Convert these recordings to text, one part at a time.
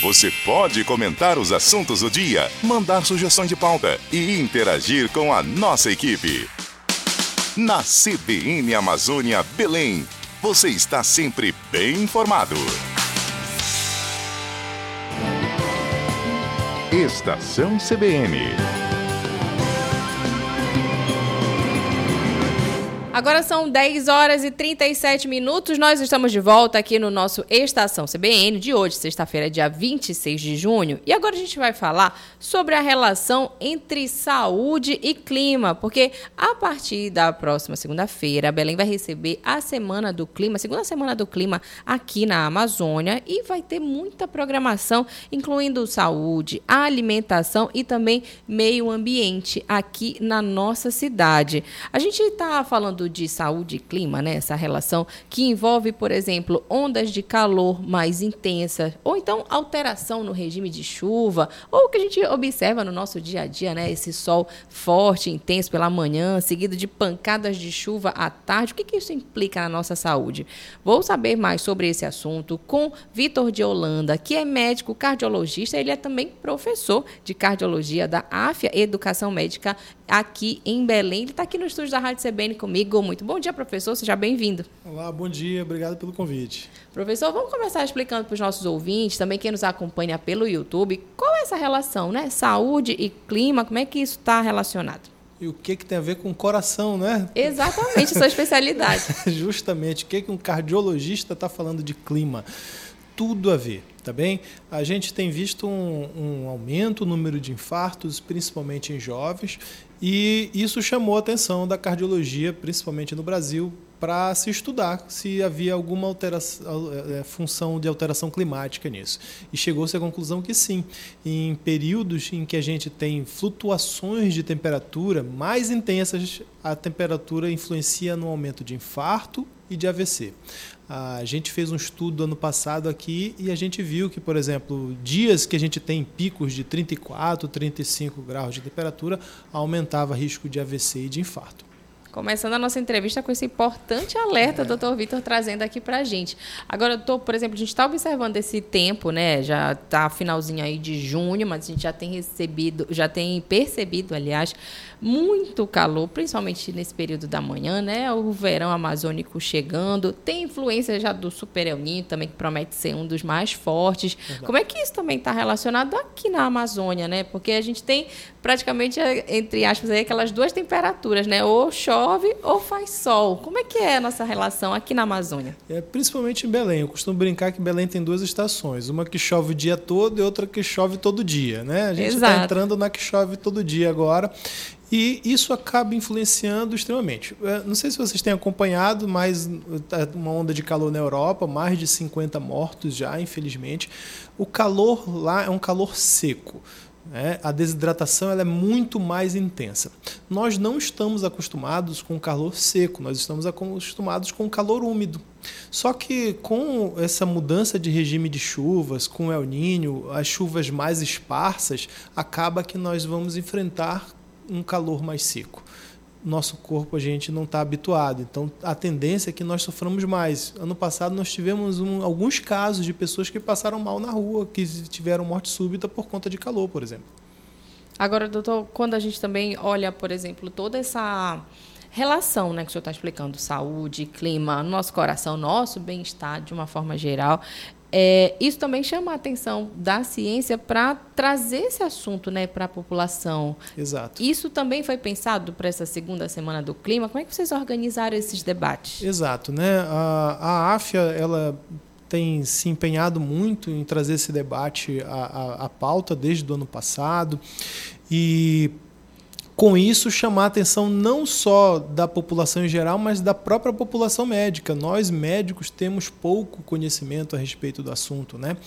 Você pode comentar os assuntos do dia, mandar sugestões de pauta e interagir com a nossa equipe. Na CBN Amazônia Belém, você está sempre bem informado. Estação CBN. Agora são 10 horas e 37 minutos. Nós estamos de volta aqui no nosso Estação CBN de hoje, sexta-feira, dia 26 de junho. E agora a gente vai falar sobre a relação entre saúde e clima, porque a partir da próxima segunda-feira, Belém vai receber a Semana do Clima, a segunda Semana do Clima aqui na Amazônia, e vai ter muita programação, incluindo saúde, alimentação e também meio ambiente aqui na nossa cidade. A gente está falando de saúde e clima, né? Essa relação que envolve, por exemplo, ondas de calor mais intensas, ou então alteração no regime de chuva, ou o que a gente observa no nosso dia a dia, né? Esse sol forte, intenso pela manhã, seguido de pancadas de chuva à tarde. O que isso implica na nossa saúde? Vou saber mais sobre esse assunto com Vitor de Holanda, que é médico cardiologista. Ele é também professor de cardiologia da AFIA Educação Médica aqui em Belém. Ele está aqui no estúdio da Rádio CBN comigo. Muito bom dia, professor. Seja bem-vindo. Olá, bom dia. Obrigado pelo convite. Professor, vamos começar explicando para os nossos ouvintes, também quem nos acompanha pelo YouTube, qual é essa relação, né? Saúde e clima, como é que isso está relacionado? E o que tem a ver com o coração, né? Exatamente, sua especialidade. Justamente. O que um cardiologista está falando de clima? Tudo a ver, tá bem? A gente tem visto um aumento no número de infartos, principalmente em jovens, e isso chamou a atenção da cardiologia, principalmente no Brasil, para se estudar se havia alguma função de alteração climática nisso. E chegou-se à conclusão que sim. Em períodos em que a gente tem flutuações de temperatura mais intensas, a temperatura influencia no aumento de infarto e de AVC. A gente fez um estudo ano passado aqui e a gente viu que, por exemplo, dias que a gente tem picos de 34, 35 graus de temperatura, aumentava risco de AVC e de infarto. Começando a nossa entrevista com esse importante alerta, Dr. Vitor trazendo aqui para a gente. Agora, por exemplo, a gente está observando esse tempo, né? Já está finalzinho aí de junho, mas a gente já tem percebido, aliás, muito calor, principalmente nesse período da manhã, né? O verão amazônico chegando, tem influência já do Super El Niño também, que promete ser um dos mais fortes. Verdade. Como é que isso também está relacionado aqui na Amazônia, né? Porque a gente tem praticamente, entre aspas, aí, aquelas duas temperaturas, né? Ou chove ou faz sol. Como é que é a nossa relação aqui na Amazônia? Principalmente em Belém. Eu costumo brincar que Belém tem duas estações. Uma que chove o dia todo e outra que chove todo dia, né? A gente está entrando na que chove todo dia agora. E isso acaba influenciando extremamente. Não sei se vocês têm acompanhado, mas uma onda de calor na Europa, mais de 50 mortos já, infelizmente. O calor lá é um calor seco. A desidratação ela é muito mais intensa. Nós não estamos acostumados com o calor seco, nós estamos acostumados com o calor úmido. Só que com essa mudança de regime de chuvas, com o El Niño, as chuvas mais esparsas, acaba que nós vamos enfrentar um calor mais seco. Nosso corpo, a gente não está habituado, então a tendência é que nós soframos mais. Ano passado nós tivemos alguns casos de pessoas que passaram mal na rua, que tiveram morte súbita por conta de calor, por exemplo. Agora, doutor, quando a gente também olha, por exemplo, toda essa relação, né, que o senhor está explicando, saúde, clima, nosso coração, nosso bem-estar de uma forma geral, isso também chama a atenção da ciência para trazer esse assunto, né, para a população. Exato. Isso também foi pensado para essa segunda semana do clima? Como é que vocês organizaram esses debates? Exato, né? A AFIA, ela tem se empenhado muito em trazer esse debate à pauta desde o ano passado e com isso chamar a atenção não só da população em geral, mas da própria população médica. Nós, médicos, temos pouco conhecimento a respeito do assunto, né?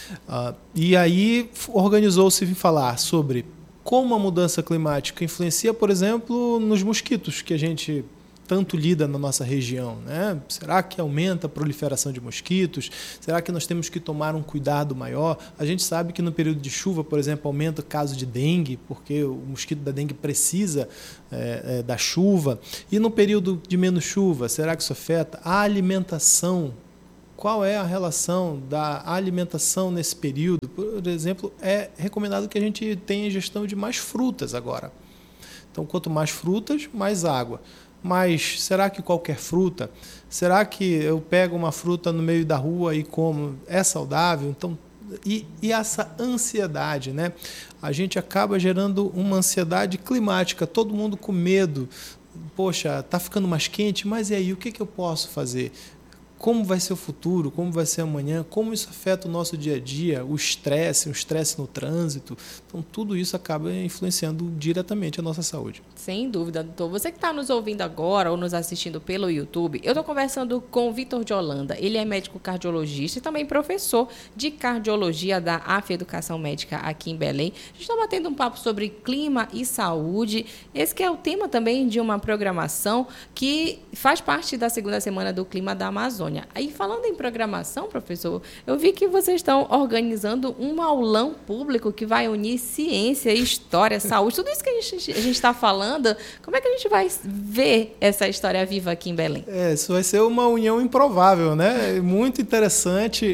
E aí organizou-se falar sobre como a mudança climática influencia, por exemplo, nos mosquitos, que a gente tanto lida na nossa região, né? Será que aumenta a proliferação de mosquitos? Será que nós temos que tomar um cuidado maior? A gente sabe que no período de chuva, por exemplo, aumenta o caso de dengue, porque o mosquito da dengue precisa da chuva. E no período de menos chuva, será que isso afeta? A alimentação, qual é a relação da alimentação nesse período. Por exemplo, é recomendado que a gente tenha ingestão de mais frutas agora. Então, quanto mais frutas, mais água. Mas será que qualquer fruta? Será que eu pego uma fruta no meio da rua e como? É saudável? Então, e essa ansiedade, né? A gente acaba gerando uma ansiedade climática, todo mundo com medo. Poxa, está ficando mais quente, mas e aí, o que eu posso fazer? Como vai ser o futuro? Como vai ser amanhã? Como isso afeta o nosso dia a dia? O estresse no trânsito. Então, tudo isso acaba influenciando diretamente a nossa saúde. Sem dúvida, doutor. Você que está nos ouvindo agora ou nos assistindo pelo YouTube, eu estou conversando com o Vitor de Holanda. Ele é médico cardiologista e também professor de cardiologia da AF Educação Médica aqui em Belém. A gente está batendo um papo sobre clima e saúde. Esse que é o tema também de uma programação que faz parte da segunda semana do Clima da Amazônia. Aí, falando em programação, professor, eu vi que vocês estão organizando um aulão público que vai unir ciência, história, saúde, tudo isso que a gente está falando. Como é que a gente vai ver essa história viva aqui em Belém? Isso vai ser uma união improvável, né? Muito interessante.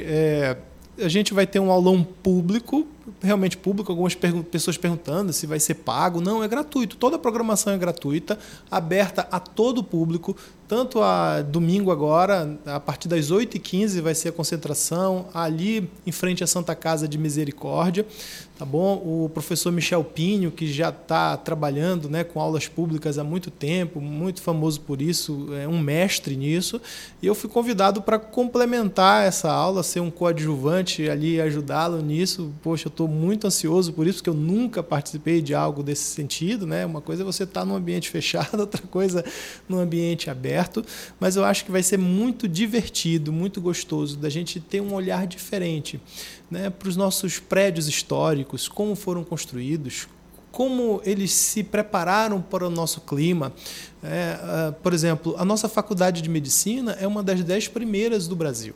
A gente vai ter um aulão público, realmente público, algumas pessoas perguntando se vai ser pago. Não, é gratuito. Toda a programação é gratuita, aberta a todo o público. Tanto a domingo agora, a partir das 8h15 vai ser a concentração, ali em frente à Santa Casa de Misericórdia. Tá bom? O professor Michel Pinho, que já está trabalhando, né, com aulas públicas há muito tempo, muito famoso por isso, é um mestre nisso. E eu fui convidado para complementar essa aula, ser um coadjuvante ali e ajudá-lo nisso. Poxa, eu estou muito ansioso por isso, porque eu nunca participei de algo desse sentido, né? Uma coisa é você estar num ambiente fechado, outra coisa num ambiente aberto. Mas eu acho que vai ser muito divertido, muito gostoso, da gente ter um olhar diferente, né, para os nossos prédios históricos, como foram construídos, como eles se prepararam para o nosso clima. Por exemplo, a nossa faculdade de medicina é uma das 10 primeiras do Brasil.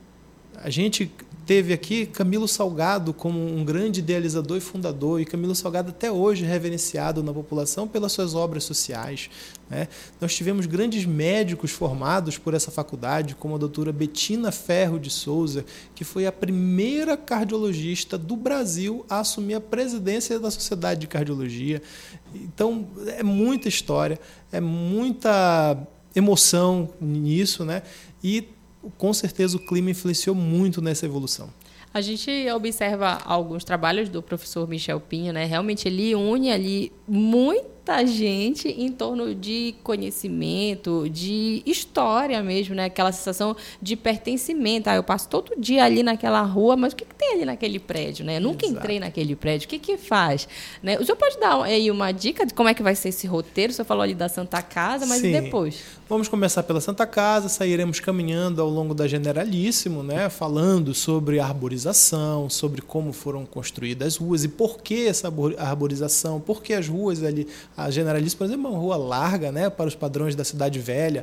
A gente teve aqui Camilo Salgado como um grande idealizador e fundador, e Camilo Salgado até hoje é reverenciado na população pelas suas obras sociais, né? Nós tivemos grandes médicos formados por essa faculdade, como a doutora Betina Ferro de Souza, que foi a primeira cardiologista do Brasil a assumir a presidência da Sociedade de Cardiologia. Então, é muita história, é muita emoção nisso, né? E com certeza o clima influenciou muito nessa evolução. A gente observa alguns trabalhos do professor Michel Pinho, né? Realmente ele une ali muita gente em torno de conhecimento, de história mesmo, né? Aquela sensação de pertencimento. Eu passo todo dia ali naquela rua, mas o que tem ali naquele prédio, né? Eu nunca entrei naquele prédio. O que faz? Né? O senhor pode dar aí uma dica de como é que vai ser esse roteiro? O senhor falou ali da Santa Casa, mas Sim. E depois? Vamos começar pela Santa Casa, sairemos caminhando ao longo da Generalíssimo, né? Falando sobre arborização, sobre como foram construídas as ruas e por que essa arborização, por que as ruas ali. A Generalíssimo, por exemplo, é uma rua larga, né, para os padrões da Cidade Velha.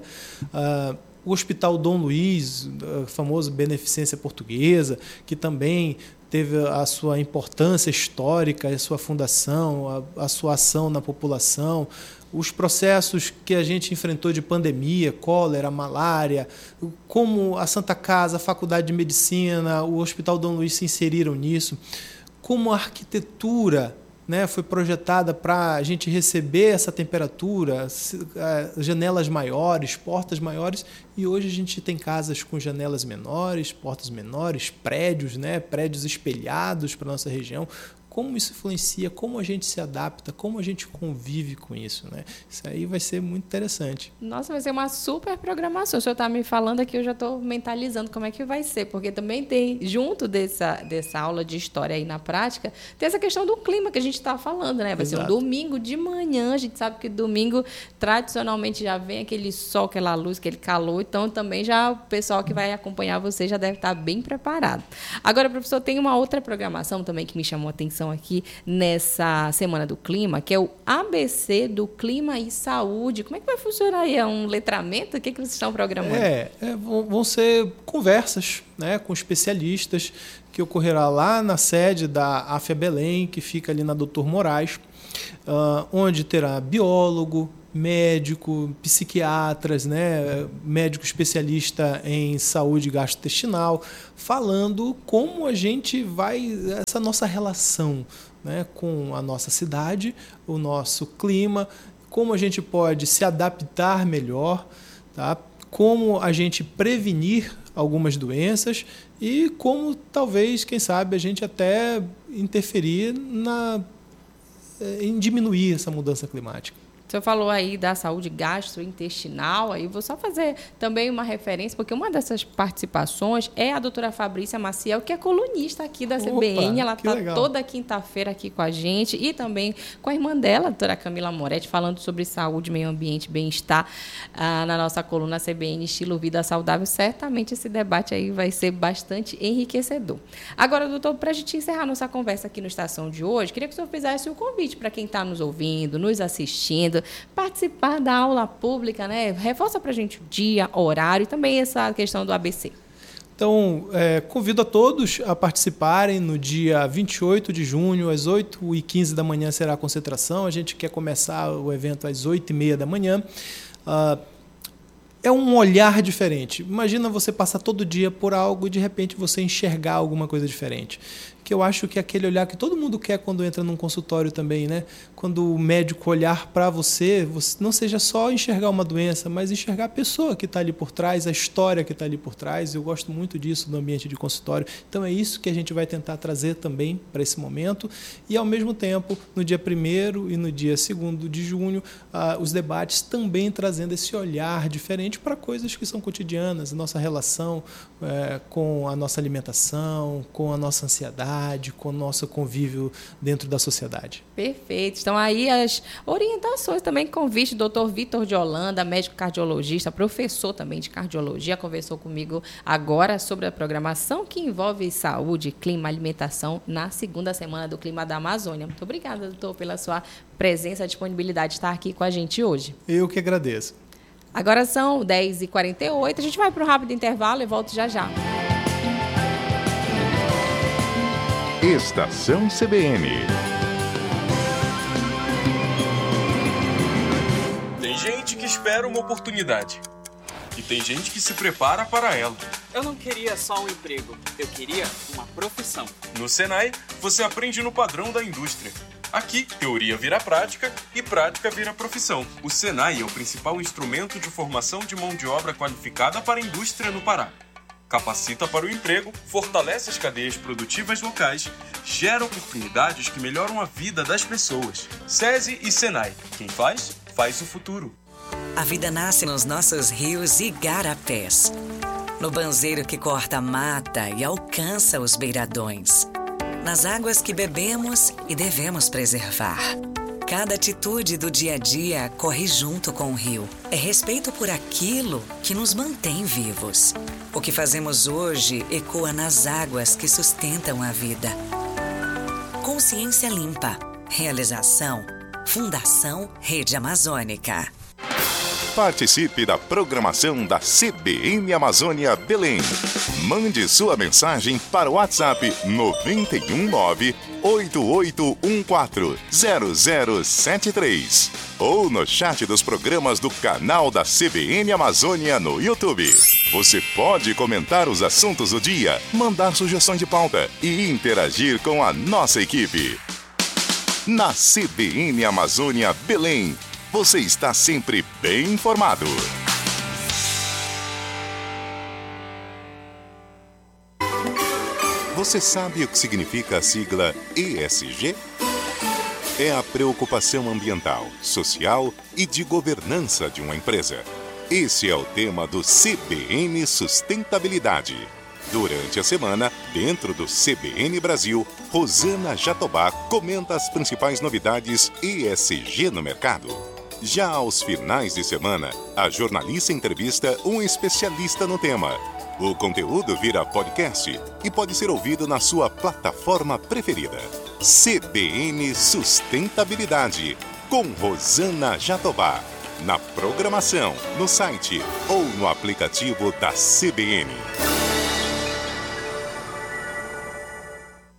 O Hospital Dom Luiz, famoso Beneficência Portuguesa, que também teve a sua importância histórica, a sua fundação, a sua ação na população. Os processos que a gente enfrentou de pandemia, cólera, malária, como a Santa Casa, a Faculdade de Medicina, o Hospital Dom Luiz se inseriram nisso, como a arquitetura, né, foi projetada para a gente receber essa temperatura, janelas maiores, portas maiores, e hoje a gente tem casas com janelas menores, portas menores, prédios, né, prédios espelhados para a nossa região. Como isso influencia, como a gente se adapta, como a gente convive com isso, né? Isso aí vai ser muito interessante. Nossa, vai ser uma super programação. O senhor está me falando aqui, eu já estou mentalizando como é que vai ser, porque também tem, junto dessa aula de história aí na prática, tem essa questão do clima que a gente está falando, né? Vai ser um domingo de manhã, a gente sabe que domingo, tradicionalmente, já vem aquele sol, aquela luz, aquele calor, então também já o pessoal que vai acompanhar você já deve estar bem preparado. Agora, professor, tem uma outra programação também que me chamou a atenção aqui nessa Semana do Clima, que é o ABC do Clima e Saúde. Como é que vai funcionar aí? É um letramento? O que vocês estão programando? Vão ser conversas, né, com especialistas, que ocorrerá lá na sede da AFIA Belém, que fica ali na Doutor Moraes, onde terá biólogo, médico, psiquiatras, né, médico especialista em saúde gastrointestinal, falando como a gente vai, essa nossa relação, né, com a nossa cidade, o nosso clima, como a gente pode se adaptar melhor, tá? Como a gente prevenir algumas doenças e como talvez, quem sabe, a gente até interferir em diminuir essa mudança climática. O senhor falou aí da saúde gastrointestinal, aí vou só fazer também uma referência, porque uma dessas participações é a doutora Fabrícia Maciel, que é colunista aqui da CBN. Ela está toda quinta-feira aqui com a gente e também com a irmã dela, a doutora Camila Moretti, falando sobre saúde, meio ambiente, bem-estar na nossa coluna CBN Estilo Vida Saudável. Certamente esse debate aí vai ser bastante enriquecedor. Agora, doutor, para a gente encerrar nossa conversa aqui no Estação de hoje, queria que o senhor fizesse o convite para quem está nos ouvindo, nos assistindo, participar da aula pública, né? Reforça para a gente o dia, horário e também essa questão do ABC. Então, convido a todos a participarem no dia 28 de junho, às 8h15 da manhã será a concentração. A gente quer começar o evento às 8h30 da manhã. É um olhar diferente. Imagina você passar todo dia por algo e, de repente, você enxergar alguma coisa diferente. Que eu acho que é aquele olhar que todo mundo quer quando entra num consultório também, né? Quando o médico olhar para você não seja só enxergar uma doença, mas enxergar a pessoa que está ali por trás, a história que está ali por trás. Eu gosto muito disso no ambiente de consultório. Então é isso que a gente vai tentar trazer também para esse momento. E, ao mesmo tempo, no dia 1º e no dia 2º de junho, os debates também trazendo esse olhar diferente para coisas que são cotidianas, a nossa relação com a nossa alimentação, com a nossa ansiedade, com o nosso convívio dentro da sociedade. Perfeito. Então, aí as orientações também, convite do Dr. Vitor de Holanda, médico cardiologista, professor também de cardiologia, conversou comigo agora sobre a programação que envolve saúde, clima, alimentação na segunda semana do Clima da Amazônia. Muito obrigada, doutor, pela sua presença e disponibilidade de estar aqui com a gente hoje. Eu que agradeço. Agora são 10h48, a gente vai para um rápido intervalo e volto já já. Estação CBN. Tem gente que espera uma oportunidade. E tem gente que se prepara para ela. Eu não queria só um emprego, eu queria uma profissão. No Senai, você aprende no padrão da indústria. Aqui, teoria vira prática e prática vira profissão. O Senai é o principal instrumento de formação de mão de obra qualificada para a indústria no Pará. Capacita para o emprego, fortalece as cadeias produtivas locais, gera oportunidades que melhoram a vida das pessoas. SESI e Senai. Quem faz, faz o futuro. A vida nasce nos nossos rios e igarapés. No banzeiro que corta a mata e alcança os beiradões. Nas águas que bebemos e devemos preservar. Cada atitude do dia a dia corre junto com o rio. É respeito por aquilo que nos mantém vivos. O que fazemos hoje ecoa nas águas que sustentam a vida. Consciência Limpa. Realização. Fundação Rede Amazônica. Participe da programação da CBN Amazônia Belém. Mande sua mensagem para o WhatsApp 919-8814-0073 ou no chat dos programas do canal da CBN Amazônia no YouTube. Você pode comentar os assuntos do dia, mandar sugestões de pauta e interagir com a nossa equipe. Na CBN Amazônia Belém, você está sempre bem informado. Você sabe o que significa a sigla ESG? É a preocupação ambiental, social e de governança de uma empresa. Esse é o tema do CBN Sustentabilidade. Durante a semana, dentro do CBN Brasil, Rosana Jatobá comenta as principais novidades ESG no mercado. Já aos finais de semana, a jornalista entrevista um especialista no tema. O conteúdo vira podcast e pode ser ouvido na sua plataforma preferida. CBN Sustentabilidade, com Rosana Jatobá. Na programação, no site ou no aplicativo da CBN.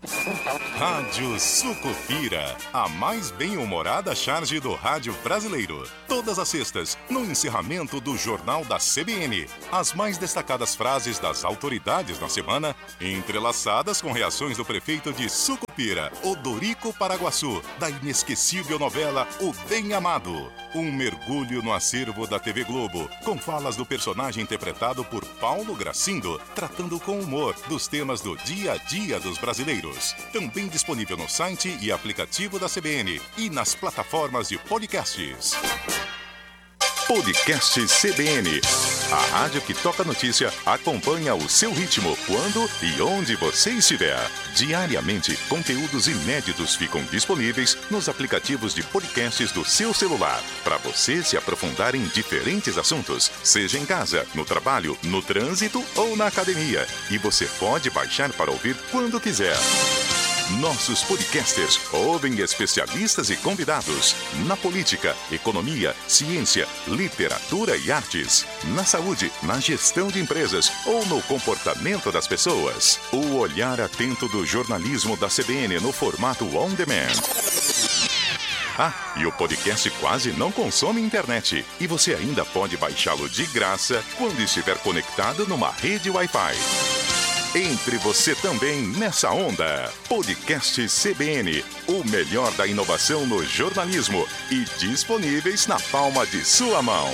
Rádio Sucupira, a mais bem-humorada charge do rádio brasileiro. Todas as sextas, no encerramento do Jornal da CBN. As mais destacadas frases das autoridades na semana, entrelaçadas com reações do prefeito de Sucupira, Odorico Paraguaçu, da inesquecível novela O Bem Amado. Um mergulho no acervo da TV Globo, com falas do personagem interpretado por Paulo Gracindo, tratando com humor dos temas do dia a dia dos brasileiros. Também disponível no site e aplicativo da CBN e nas plataformas de podcasts. Podcast CBN. A rádio que toca notícia acompanha o seu ritmo quando e onde você estiver. Diariamente, conteúdos inéditos ficam disponíveis nos aplicativos de podcasts do seu celular, para você se aprofundar em diferentes assuntos, seja em casa, no trabalho, no trânsito ou na academia. E você pode baixar para ouvir quando quiser. Nossos podcasters ouvem especialistas e convidados na política, economia, ciência, literatura e artes, na saúde, na gestão de empresas ou no comportamento das pessoas. O olhar atento do jornalismo da CBN no formato on demand. E o podcast quase não consome internet. E você ainda pode baixá-lo de graça quando estiver conectado numa rede Wi-Fi. Entre você também nessa onda. Podcast CBN, o melhor da inovação no jornalismo e disponíveis na palma de sua mão.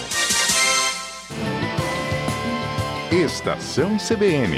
Estação CBN.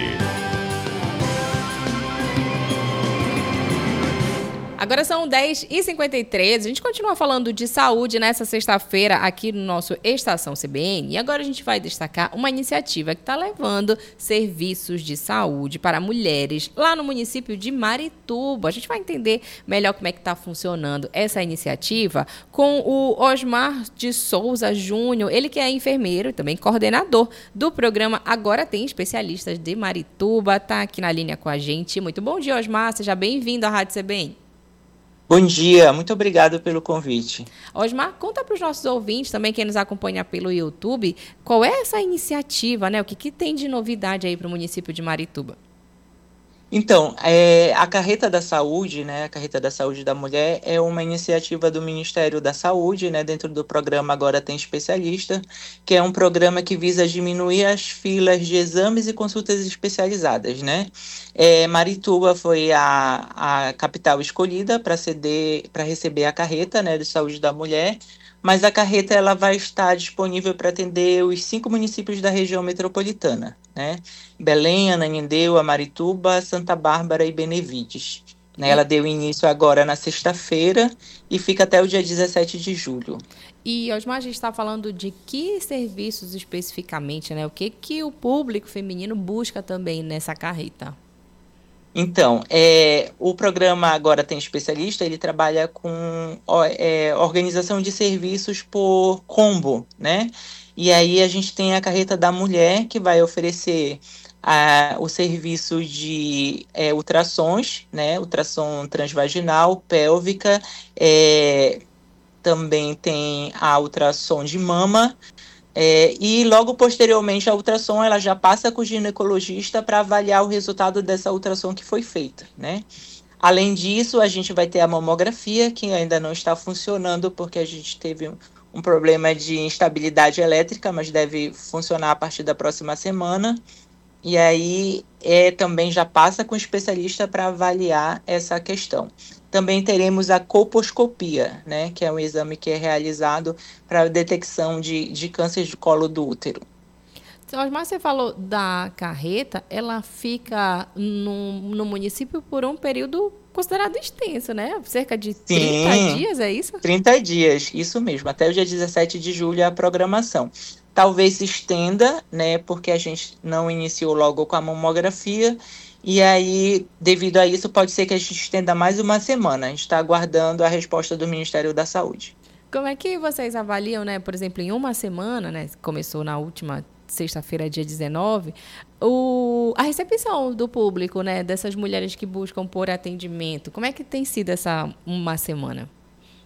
Agora são 10h53, a gente continua falando de saúde nessa sexta-feira aqui no nosso Estação CBN. E agora a gente vai destacar uma iniciativa que está levando serviços de saúde para mulheres lá no município de Marituba. A gente vai entender melhor como é que está funcionando essa iniciativa com o Osmar de Souza Júnior, ele que é enfermeiro e também coordenador do programa Agora Tem Especialistas de Marituba, está aqui na linha com a gente. Muito bom dia, Osmar, seja bem-vindo à Rádio CBN. Bom dia, muito obrigado pelo convite. Osmar, conta para os nossos ouvintes, também quem nos acompanha pelo YouTube, qual é essa iniciativa, né? O que tem de novidade aí para o município de Marituba? Então, a Carreta da Saúde, né, a Carreta da Saúde da Mulher, é uma iniciativa do Ministério da Saúde, né, dentro do programa Agora Tem Especialista, que é um programa que visa diminuir as filas de exames e consultas especializadas, né? Marituba foi a capital escolhida para receber a Carreta, né, de Saúde da Mulher, mas a carreta ela vai estar disponível para atender os 5 municípios da região metropolitana, né? Belém, Ananindeua, Marituba, Santa Bárbara e Benevides. Né? Ela deu início agora na sexta-feira e fica até o dia 17 de julho. E, Osmar, a gente está falando de que serviços especificamente, né? O que o público feminino busca também nessa carreta? Então, o programa Agora Tem Especialista, ele trabalha com organização de serviços por combo, né? E aí a gente tem a Carreta da Mulher, que vai oferecer o serviço de ultrassons, né? Ultrassom transvaginal, pélvica, também tem a ultrassom de mama, e logo posteriormente a ultrassom ela já passa com o ginecologista para avaliar o resultado dessa ultrassom que foi feita, né? Além disso, a gente vai ter a mamografia, que ainda não está funcionando porque a gente teve um problema de instabilidade elétrica, mas deve funcionar a partir da próxima semana. E aí também já passa com o especialista para avaliar essa questão. Também teremos a colposcopia, né, que é um exame que é realizado para a detecção de câncer de colo do útero. Osmar, você falou da carreta, ela fica no município por um período considerado extenso, né? Cerca de 30 dias, é isso? 30 dias, isso mesmo. Até o dia 17 de julho é a programação. Talvez se estenda, né, porque a gente não iniciou logo com a mamografia, e aí, devido a isso, pode ser que a gente estenda mais uma semana. A gente está aguardando a resposta do Ministério da Saúde. Como é que vocês avaliam, né, por exemplo, em uma semana, né, começou na última sexta-feira, dia 19, a recepção do público, né, dessas mulheres que buscam por atendimento? Como é que tem sido essa uma semana?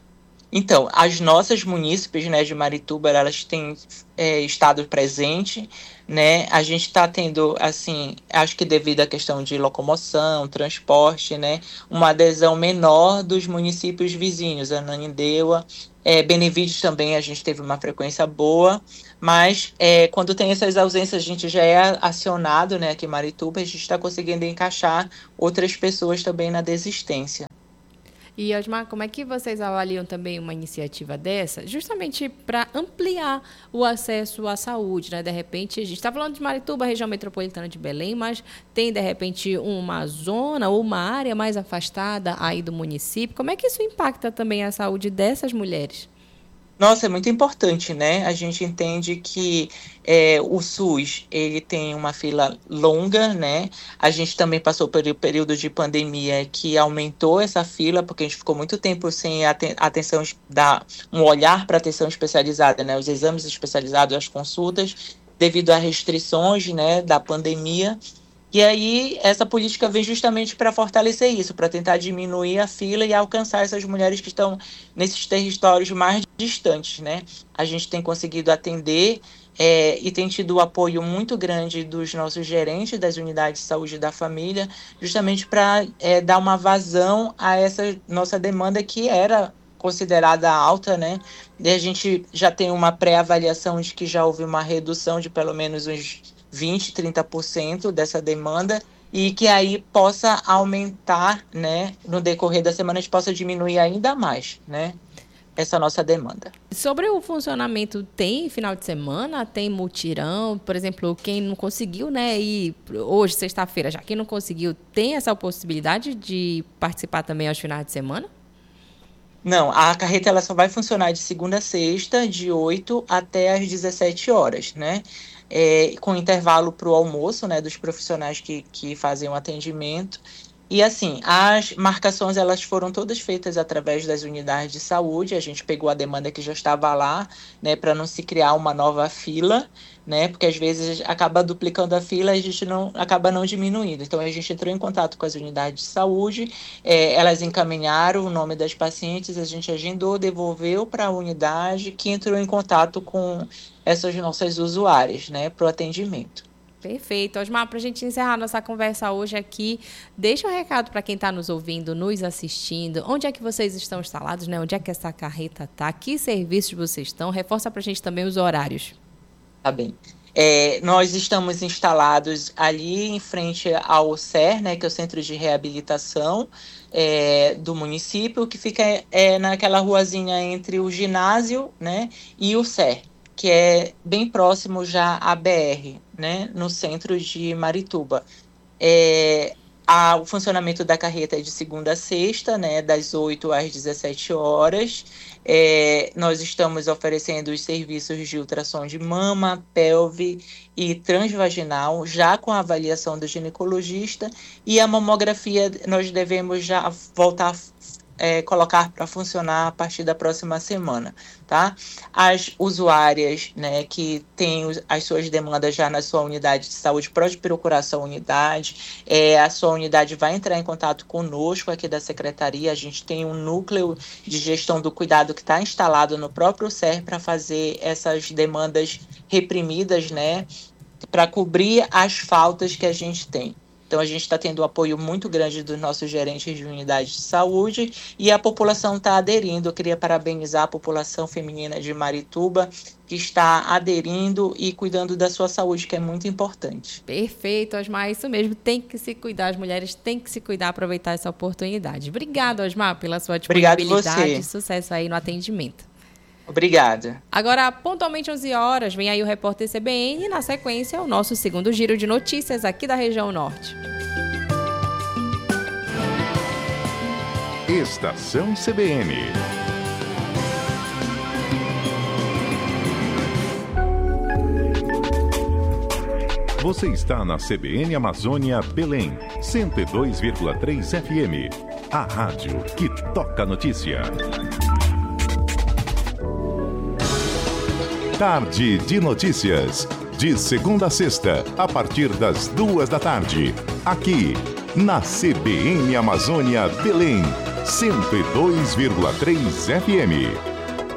Então, as nossas munícipes, né, de Marituba, elas têm estado presente, né? A gente está tendo, assim, acho que devido à questão de locomoção, transporte, né, uma adesão menor dos municípios vizinhos, Ananindeua, Benevides também a gente teve uma frequência boa, mas quando tem essas ausências a gente já é acionado, né, aqui em Marituba, a gente está conseguindo encaixar outras pessoas também na desistência. E, Osmar, como é que vocês avaliam também uma iniciativa dessa, justamente para ampliar o acesso à saúde, né? De repente, a gente está falando de Marituba, região metropolitana de Belém, mas tem, de repente, uma zona ou uma área mais afastada aí do município. Como é que isso impacta também a saúde dessas mulheres? Nossa, é muito importante, né? A gente entende que o SUS, ele tem uma fila longa, né? A gente também passou por um período de pandemia que aumentou essa fila, porque a gente ficou muito tempo sem atenção, dar um olhar para a atenção especializada, né? Os exames especializados, as consultas, devido a restrições, né, da pandemia. E aí, essa política vem justamente para fortalecer isso, para tentar diminuir a fila e alcançar essas mulheres que estão nesses territórios mais distantes, né? A gente tem conseguido atender e tem tido o apoio muito grande dos nossos gerentes das unidades de saúde da família, justamente para dar uma vazão a essa nossa demanda que era considerada alta, né? E a gente já tem uma pré-avaliação de que já houve uma redução de pelo menos uns 20%, 30% dessa demanda e que aí possa aumentar, né, no decorrer da semana, a gente possa diminuir ainda mais, né, essa nossa demanda. Sobre o funcionamento, tem final de semana, tem mutirão, por exemplo, quem não conseguiu, né, ir hoje, sexta-feira, já quem não conseguiu, tem essa possibilidade de participar também aos finais de semana? Não, a carreta ela só vai funcionar de segunda a sexta, de 8 até às 17 horas, né? Com intervalo para o almoço, né, dos profissionais que fazem o atendimento. E assim, as marcações elas foram todas feitas através das unidades de saúde, a gente pegou a demanda que já estava lá, né, para não se criar uma nova fila, né, porque às vezes acaba duplicando a fila e a gente acaba não diminuindo. Então a gente entrou em contato com as unidades de saúde, elas encaminharam o nome das pacientes, a gente agendou, devolveu para a unidade que entrou em contato com essas nossas usuárias, né, para o atendimento. Perfeito. Osmar, para a gente encerrar nossa conversa hoje aqui, deixa um recado para quem está nos ouvindo, nos assistindo. Onde é que vocês estão instalados, né? Onde é que essa carreta está? Que serviços vocês estão? Reforça para a gente também os horários. Tá bem. Nós estamos instalados ali em frente ao CER, né, que é o Centro de Reabilitação do município, que fica naquela ruazinha entre o ginásio, né, e o CER, que é bem próximo já à BR, né, no centro de Marituba. O funcionamento da carreta é de segunda a sexta, né, das 8 às 17 horas. Nós estamos oferecendo os serviços de ultrassom de mama, pelve e transvaginal, já com a avaliação do ginecologista, e a mamografia nós devemos já voltar colocar para funcionar a partir da próxima semana, tá? As usuárias, né, que têm as suas demandas já na sua unidade de saúde, pode procurar a sua unidade, a sua unidade vai entrar em contato conosco aqui da Secretaria, a gente tem um núcleo de gestão do cuidado que está instalado no próprio CER para fazer essas demandas reprimidas, né, para cobrir as faltas que a gente tem. Então, a gente está tendo um apoio muito grande dos nossos gerentes de unidade de saúde e a população está aderindo. Eu queria parabenizar a população feminina de Marituba, que está aderindo e cuidando da sua saúde, que é muito importante. Perfeito, Osmar. Isso mesmo. Tem que se cuidar. As mulheres têm que se cuidar, aproveitar essa oportunidade. Obrigada, Osmar, pela sua disponibilidade e sucesso aí no atendimento. Obrigada. Agora, pontualmente 11 horas, vem aí o Repórter CBN e, na sequência, o nosso segundo giro de notícias aqui da região norte. Estação CBN. Você está na CBN Amazônia Belém, 102,3 FM. A rádio que toca notícia. Tarde de Notícias. De segunda a sexta, a partir das 2 da tarde. Aqui, na CBN Amazônia Belém, 102,3 FM.